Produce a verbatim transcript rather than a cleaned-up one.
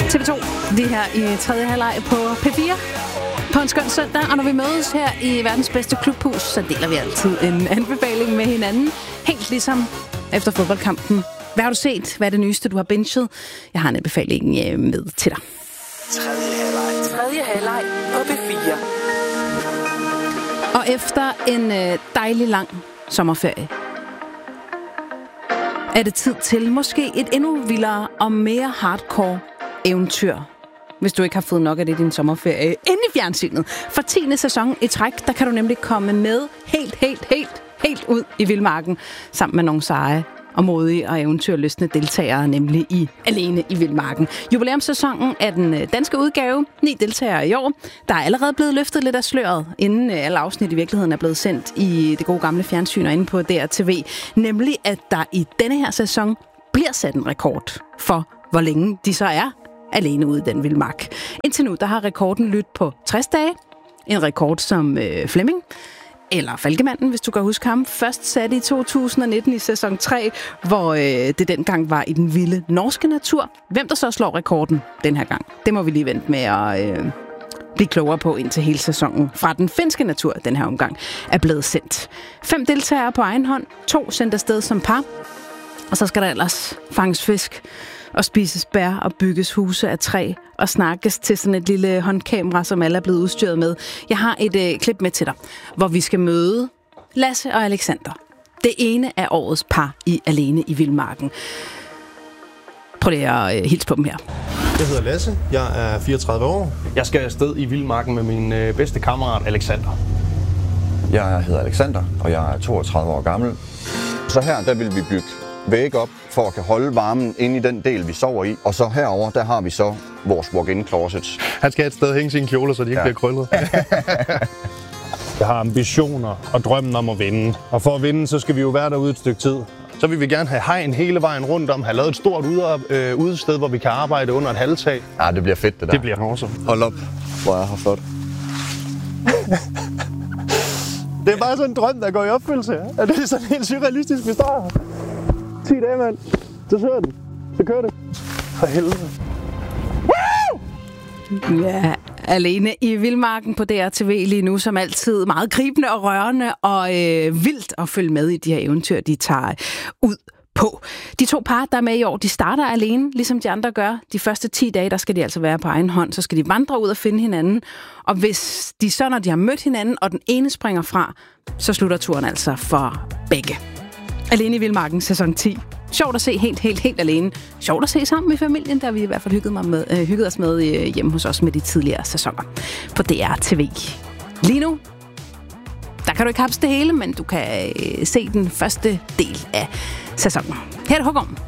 T V to, det her i tredje halvleg på P fire på en skøn søndag. Og når vi mødes her i verdens bedste klubhus, så deler vi altid en anbefaling med hinanden. Helt ligesom efter fodboldkampen. Hvad har du set? Hvad er det nyeste, du har binget? Jeg har en anbefaling med til dig. Tredje halvleg. Tredje halvleg på P fire. Og efter en dejlig lang sommerferie, er det tid til måske et endnu vildere og mere hardcore eventyr. Hvis du ikke har fået nok af det i din sommerferie inde i fjernsynet. For tiende sæson i træk, der kan du nemlig komme med helt, helt, helt, helt ud i vildmarken. Sammen med nogle seje og modige og eventyrlystne deltagere, nemlig i Alene i Vildmarken. Jubilæumssæsonen er den danske udgave. Ni deltagere i år. Der er allerede blevet løftet lidt af sløret, inden alle afsnit i virkeligheden er blevet sendt i det gode gamle fjernsyn og inde på D R T V. Nemlig, at der i denne her sæson bliver sat en rekord for, hvor længe de så er alene ude i den vildmark. Indtil nu, der har rekorden lyttet på tres dage. En rekord som øh, Flemming, eller Falkemanden, hvis du kan huske ham, først satte i to tusind nitten i sæson tre, hvor øh, det dengang var i den vilde norske natur. Hvem der så slår rekorden den her gang, det må vi lige vente med at øh, blive klogere på, indtil hele sæsonen fra den finske natur den her omgang er blevet sendt. Fem deltagere på egen hånd, to sendt afsted som par, og så skal der ellers fanges fisk og spises bær og bygges huse af træ og snakkes til sådan et lille håndkamera, som alle er blevet udstyret med. Jeg har et øh, klip med til dig, hvor vi skal møde Lasse og Alexander. Det ene af årets par i Alene i Vildmarken. Prøv lige at øh, hilse på dem her. Jeg hedder Lasse, jeg er fireogtredive år. Jeg skal afsted i Vildmarken med min øh, bedste kammerat Alexander. Jeg hedder Alexander, og jeg er toogtredive år gammel. Så her, der vil vi bygge væg op, for at kan holde varmen inde i den del, vi sover i. Og så herover der har vi så vores walk-in closet. Han skal et sted hænge sine kjoler, så de ikke ja. bliver krøllet. Jeg har ambitioner og drømmen om at vinde. Og for at vinde, så skal vi jo være derude et stykke tid. Så vil vi gerne have hegn hele vejen rundt om, have lavet et stort ude, øh, udested, hvor vi kan arbejde under et halvtag. Ja, det bliver fedt, det der. Det bliver awesome. Hold op, hvor er her flot. Det er bare sådan en drøm, der går i opfyldelse. Ja, det er sådan helt surrealistisk, vi står her. ti dage, mand. Så sidder den. Så kører det. For helvede. Ja, Alene i Vildmarken på D R T V lige nu, som altid meget gribende og rørende og øh, vildt at følge med i de her eventyr, de tager ud på. De to par, der er med i år, de starter alene, ligesom de andre gør. De første ti dage, der skal de altså være på egen hånd, så skal de vandre ud og finde hinanden. Og hvis de så, når de har mødt hinanden, og den ene springer fra, så slutter turen altså for begge. Alene i Vildmarken, sæson ti. Sjovt at se helt, helt, helt alene. Sjovt at se sammen med familien, der vi i hvert fald hygget, mig med, øh, hygget os med øh, hjemme hos os med de tidligere sæsoner på D R T V. Lige nu, der kan du ikke hapse det hele, men du kan øh, se den første del af sæsonen. Her er det Håkon.